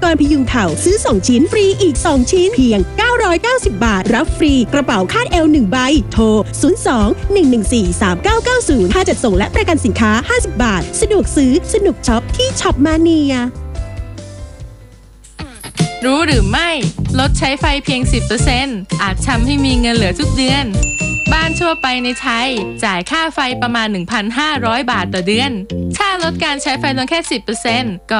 รพยุงเข่าซื้อ2ชิ้นฟรีอีก2ชิ้นเพียง990 บาทรับฟรีกระเป๋าคาดเอว1ใบโทร02-114-3990ค่าจัดส่งและประกันสินค้า50 บาทสะดวกซื้อสนุกช็อปที่ช็อปมาเนียรู้หรือไม่ลดใช้ไฟเพียง 10% อาจทำให้มีเงินเหลือทุกเดือนบ้านทั่วไปในไทยจ่ายค่าไฟประมาณ 1,500 บาทต่อเดือนถ้าลดการใช้ไฟลงแค่ 10% ก็